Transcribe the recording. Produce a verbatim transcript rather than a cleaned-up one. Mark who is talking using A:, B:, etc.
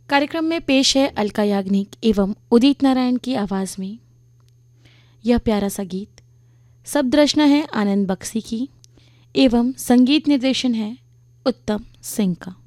A: कार्यक्रम में पेश है अलका याग्निक एवं उदित नारायण की आवाज़ में यह प्यारा सा गीत। शब्द रचना है आनंद बख्शी की एवं संगीत निर्देशन है उत्तम सिंह का।